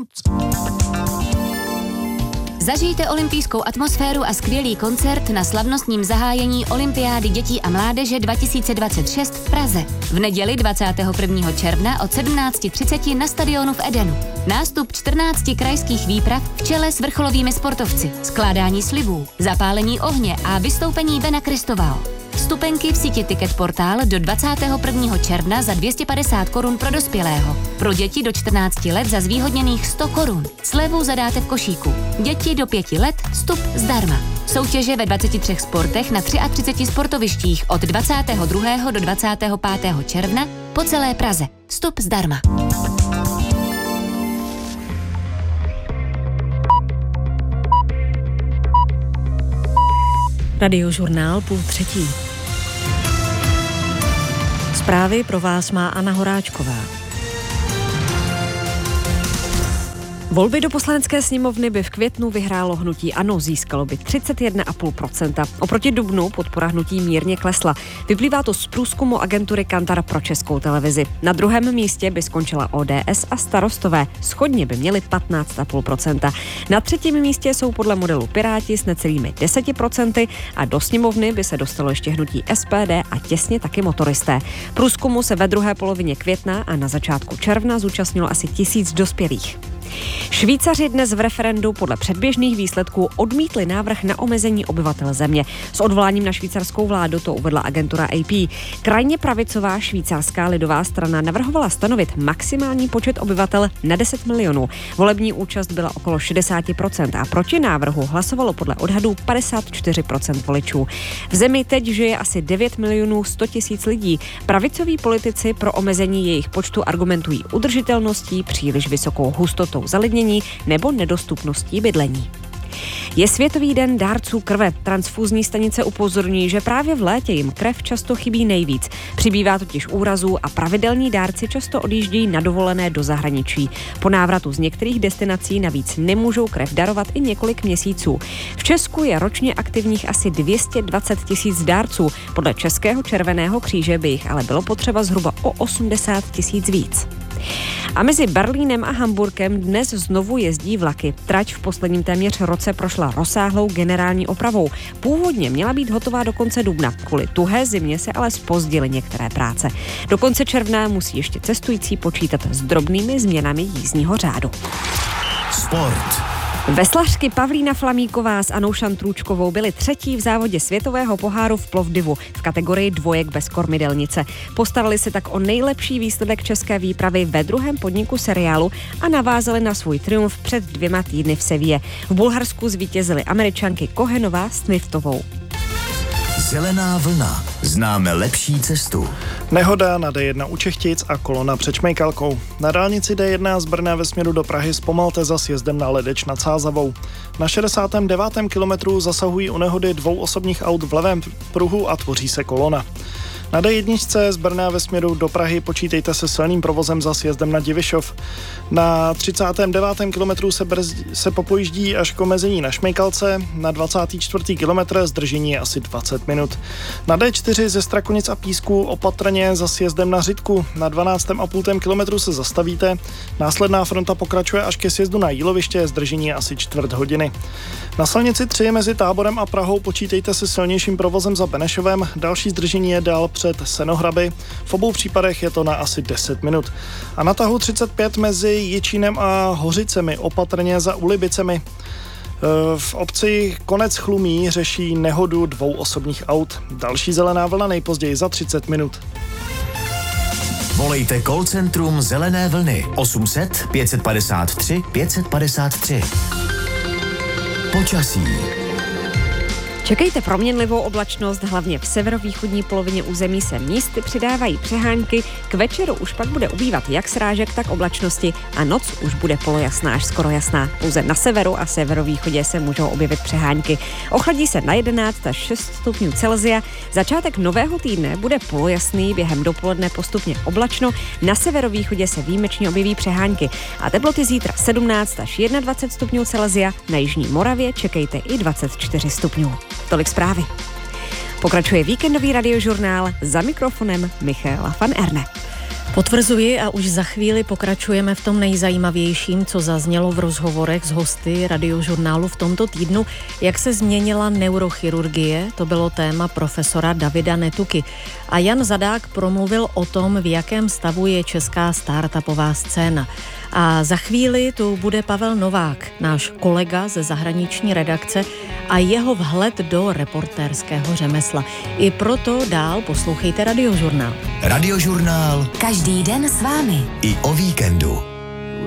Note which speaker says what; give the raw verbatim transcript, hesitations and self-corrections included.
Speaker 1: Zažijte olympijskou atmosféru a skvělý koncert na slavnostním zahájení Olympiády dětí a mládeže dva tisíce dvacet šest v Praze. V neděli dvacátého prvního června od sedmnáct třicet na stadionu v Edenu. Nástup čtrnácti krajských výprav v čele s vrcholovými sportovci, skládání slibů, zapálení ohně a vystoupení Bena Kristovao. Vstupenky v síti Ticket Portál do dvacátého prvního června za dvě stě padesát korun pro dospělého. Pro děti do čtrnácti let za zvýhodněných sto korun. Slevu zadáte v košíku. Děti do pěti let vstup zdarma. Soutěže ve dvaceti třech sportech na třiceti třech sportovištích od dvacátého druhého do dvacátého pátého června po celé Praze. Vstup zdarma.
Speaker 2: Radiožurnál půl třetí. Zprávy pro vás má Anna Horáčková. Volby do Poslanecké sněmovny by v květnu vyhrálo hnutí ANO, získalo by třicet jedna celá pět procenta. Oproti dubnu podpora hnutí mírně klesla. Vyplývá to z průzkumu agentury Kantar pro Českou televizi. Na druhém místě by skončila O D S a Starostové. Shodně by měli patnáct celá pět procenta. Na třetím místě jsou podle modelu Piráti s necelými deseti procenty a do sněmovny by se dostalo ještě hnutí S P D a těsně taky motoristé. Průzkumu se ve druhé polovině května a na začátku června zúčastnilo asi tisíc dospělých. Švýcaři dnes v referendu podle předběžných výsledků odmítli návrh na omezení obyvatel země. S odvoláním na švýcarskou vládu to uvedla agentura A P. Krajně pravicová švýcarská lidová strana navrhovala stanovit maximální počet obyvatel na deset milionů. Volební účast byla okolo šedesát procent a proti návrhu hlasovalo podle odhadů padesát čtyři procent voličů. V zemi teď žije asi devět milionů sto tisíc lidí. Pravicoví politici pro omezení jejich počtu argumentují udržitelností, příliš vysokou hustotou zalidnění nebo nedostupností bydlení. Je Světový den dárců krve. Transfúzní stanice upozorní, že právě v létě jim krev často chybí nejvíc. Přibývá totiž úrazů a pravidelní dárci často odjíždějí na dovolené do zahraničí. Po návratu z některých destinací navíc nemůžou krev darovat i několik měsíců. V Česku je ročně aktivních asi dvě stě dvacet tisíc dárců. Podle Českého červeného kříže by jich ale bylo potřeba zhruba o osmdesát tisíc víc. A mezi Berlínem a Hamburkem dnes znovu jezdí vlaky. Trať v posledním téměř roce prošla rozsáhlou generální opravou. Původně měla být hotová do konce dubna. Kvůli tuhé zimě se ale zpozdily některé práce. Do konce června musí ještě cestující počítat s drobnými změnami jízdního řádu.
Speaker 3: Sport.
Speaker 2: Veslařky Pavlína Flamíková s Anou Šantrůčkovou byly třetí v závodě světového poháru v Plovdivu v kategorii dvojek bez kormidelnice. Postarali se tak o nejlepší výsledek české výpravy ve druhém podniku seriálu a navázali na svůj triumf před dvěma týdny v Seville. V Bulharsku zvítězily Američanky Kohenová s Twiftovou.
Speaker 3: Zelená vlna. Známe lepší cestu.
Speaker 4: Nehoda na D jedna u Čechtic a kolona před Šmejkalkou. Na dálnici D jedna z Brna ve směru do Prahy zpomalte za sjezdem na Ledeč nad Sázavou. Na šedesátém devátém kilometru zasahují u nehody dvou osobních aut v levém pruhu a tvoří se kolona. Na D jedna z Brna ve směru do Prahy počítejte se silným provozem za sjezdem na Divišov. Na třicátém devátém kilometru se, brz, se popojíždí až k omezení na Šmejkalce, na dvacátém čtvrtém kilometru zdržení je asi dvacet minut. Na D čtyři ze Strakonic a Písku opatrně za sjezdem na Řitku, na dvanáctém a půl kilometru se zastavíte, následná fronta pokračuje až ke sjezdu na Jíloviště, zdržení je asi čtvrt hodiny. Na silnici tři mezi Táborem a Prahou počítejte se silnějším provozem za Benešovem, další zdržení je dál před Senohraby, v obou případech je to na asi deset minut. A na tahu třicet pět mezi Jičínem a Hořicemi opatrně za Ulibicemi. V obci Konec Chlumí řeší nehodu dvou osobních aut. Další zelená vlna nejpozději za třicet minut.
Speaker 3: Volejte call centrum Zelené vlny osm set pět padesát tři pět padesát tři. Počasí.
Speaker 2: Čekejte proměnlivou oblačnost, hlavně v severovýchodní polovině území se místy přidávají přehánky, k večeru už pak bude ubývat jak srážek, tak oblačnosti a noc už bude polojasná až skoro jasná. Pouze na severu a severovýchodě se můžou objevit přehánky. Ochladí se na jedenáct až šest stupňů Celsia. Začátek nového týdne bude polojasný, během dopoledne postupně oblačno, na severovýchodě se výjimečně objeví přehánky a teploty zítra sedmnáct až dvacet jedna stupňů Celsia, na jižní Moravě čekejte i dvacet čtyři stupňů. Tolik zprávy. Pokračuje víkendový radiožurnál, za mikrofonem Michaela van Erne.
Speaker 5: Potvrzuji a už za chvíli pokračujeme v tom nejzajímavějším, co zaznělo v rozhovorech s hosty Radiožurnálu v tomto týdnu, jak se změnila neurochirurgie, to bylo téma profesora Davida Netuky. A Jan Zadák promluvil o tom, v jakém stavu je česká startupová scéna. A za chvíli tu bude Pavel Novák, náš kolega ze zahraniční redakce a jeho vhled do reportérského řemesla. I proto dál poslouchejte Radiožurnál.
Speaker 3: Radiožurnál.
Speaker 1: Každý den s vámi.
Speaker 3: I o víkendu.